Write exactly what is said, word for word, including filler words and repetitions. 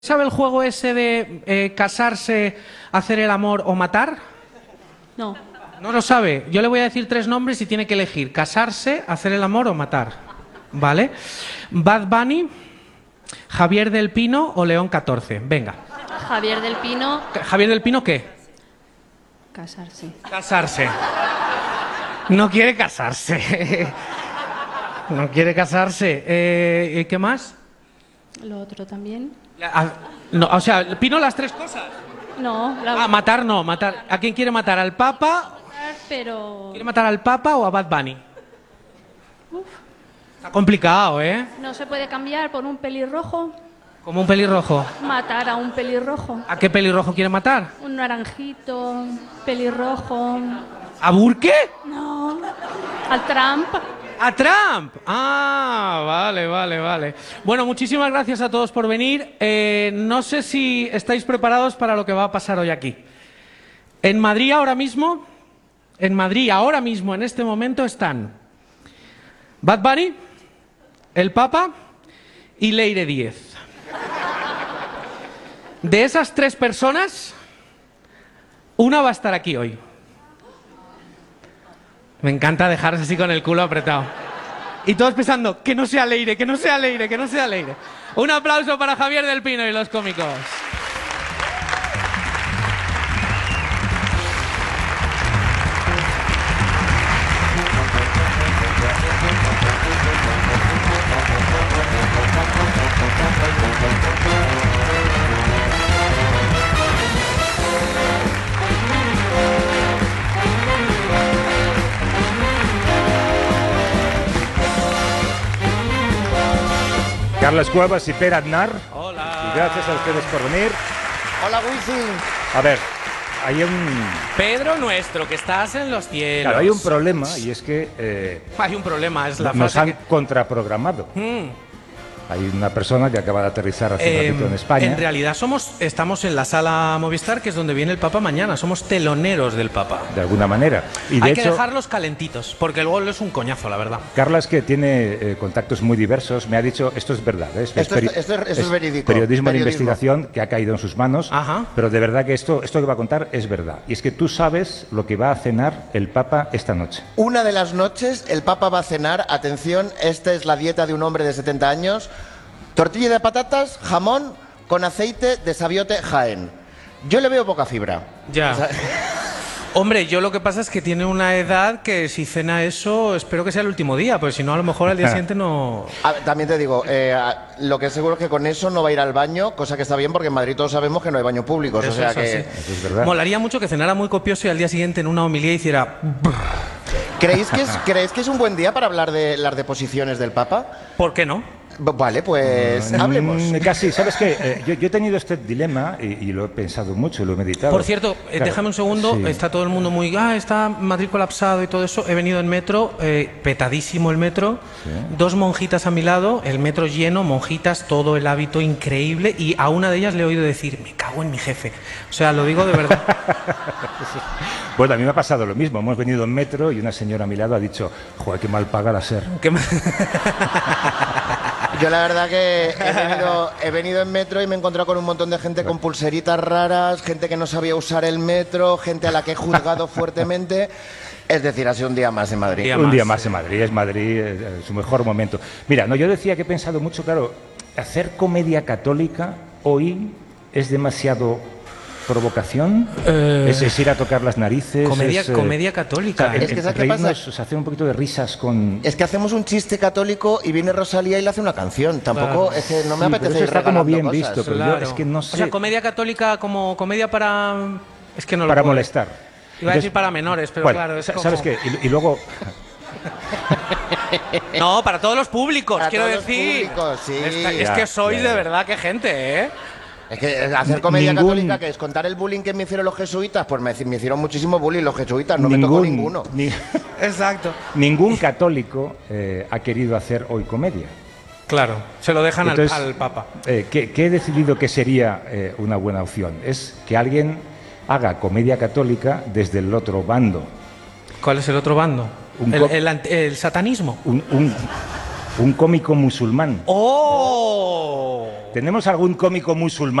¿Sabe el juego ese de eh, casarse, hacer el amor o matar? No. No lo sabe. Yo le voy a decir tres nombres y tiene que elegir casarse, hacer el amor o matar. ¿Vale? Bad Bunny, Javier del Pino o León catorce. Venga. Javier del Pino. ¿Javier del Pino qué? Casarse. Casarse. No quiere casarse. No quiere casarse. Eh, ¿Qué más? Lo otro también. Ah, no, o sea, Pino las tres cosas. No, la Ah, matar no, matar. ¿A quién quiere matar? ¿Al Papa? pero ¿Quiere matar al Papa o a Bad Bunny? Uf. Está complicado, ¿eh? No se puede cambiar por un pelirrojo. Como un pelirrojo. Matar a un pelirrojo. ¿A qué pelirrojo quiere matar? Un naranjito, pelirrojo. ¿A Burke? No. Al Trump. ¡A Trump! Ah, vale, vale, vale. Bueno, muchísimas gracias a todos por venir. Eh, no sé si estáis preparados para lo que va a pasar hoy aquí. En Madrid ahora mismo, en Madrid ahora mismo, en este momento, están Bad Bunny, el Papa y Leire Díez. De esas tres personas, una va a estar aquí hoy. Me encanta dejarse así con el culo apretado. Y todos pensando, que no sea Leire, que no sea Leire, que no sea Leire. Un aplauso para Javier del Pino y los cómicos. Carles Cuevas y Per Aznar. Hola. Y gracias a ustedes por venir. Hola, Wisin. A ver, hay un... Pedro nuestro, que estás en los cielos. Claro, hay un problema y es que... Eh, Hay un problema, es la nos frase han que... contraprogramado. Mm. Hay una persona que acaba de aterrizar hace Eh, un ratito en España. En realidad somos, estamos en la sala Movistar, que es donde viene el Papa mañana. Somos teloneros del Papa. De alguna manera. Y de Hay hecho, que dejarlos calentitos, porque luego es un coñazo, la verdad. Carlas, que tiene eh, contactos muy diversos, me ha dicho, esto es verdad, ¿eh? es, Esto es- peri- esto es- esto es verídico, periodismo de periodismo. investigación que ha caído en sus manos, Ajá. pero de verdad que esto, esto que va a contar es verdad. Y es que tú sabes lo que va a cenar el Papa esta noche. Una de las noches el Papa va a cenar, atención, esta es la dieta de un hombre de setenta años, tortilla de patatas, jamón con aceite de sabiote Jaén. Yo le veo poca fibra. Ya. O sea, Hombre, yo lo que pasa es que tiene una edad que si cena eso, espero que sea el último día, porque si no, a lo mejor al día siguiente no... a ver, también te digo, eh, a- lo que es seguro es que con eso no va a ir al baño, cosa que está bien porque en Madrid todos sabemos que no hay baños públicos. Eso o sea es que. así. Eso es verdad. Molaría mucho que cenara muy copioso y al día siguiente en una homilía hiciera... ¿Creéis que, es, ¿Creéis que es un buen día para hablar de las deposiciones del Papa? ¿Por qué no? B- Vale, pues hablemos. Mm, Casi, ¿sabes qué? Eh, yo, yo he tenido este dilema y, y lo he pensado mucho, lo he meditado. Por cierto, eh, Claro, déjame un segundo, sí. está todo el mundo muy... Ah, está Madrid colapsado y todo eso. He venido en metro, eh, petadísimo el metro, dos monjitas a mi lado, el metro lleno, monjitas, todo el hábito increíble, y a una de ellas le he oído decir, me cago en mi jefe. O sea, lo digo de verdad. Bueno, a mí me ha pasado lo mismo. Hemos venido en metro y una señora a mi lado ha dicho, joder, qué mal paga la SER. Que me- Yo la verdad que he venido, he venido en metro y me he encontrado con un montón de gente con pulseritas raras, gente que no sabía usar el metro, gente a la que he juzgado fuertemente. Es decir, ha sido un día más en Madrid. Día Un más, día más sí. en Madrid, es Madrid, eh, su mejor momento. Mira, no, yo decía que he pensado mucho, claro, hacer comedia católica hoy es demasiado provocación, Eh, es, es ir a tocar las narices. comedia, es, eh, comedia católica. o sea, ¿eh? Es que ¿sabes qué reírnos, pasa? o sea, hacer un poquito de risas con... Es que hacemos un chiste católico y viene Rosalía y le hace una canción. Tampoco, Claro. es que no me Sí, pero apetece eso ir está como regalando bien cosas. visto, pero yo Claro. es que no sé... O sea, comedia católica como comedia para... Es que no lo para puedo- molestar. Iba a Entonces, decir para menores, pero bueno, claro, es sa- como... ¿sabes qué? Y, y luego... No, para todos los públicos, Para quiero todos los decir. públicos, sí. Esta- es Ya, que sois ya, de ya. verdad que gente, ¿eh? Es que hacer comedia Ningún- católica, que es contar el bullying que me hicieron los jesuitas, pues me, me hicieron muchísimo bullying los jesuitas, no me tocó ninguno. ni- Exacto. ningún católico eh, ha querido hacer hoy comedia. Claro, se lo dejan al- Entonces, al, Papa. Eh, ¿qué, qué he decidido que sería eh, una buena opción? Es que alguien haga comedia católica desde el otro bando. ¿Cuál es el otro bando? Un El, co- el ant- el satanismo. Un, un- un cómico musulmán. ¡Oh! ¿Tenemos algún cómico musulmán?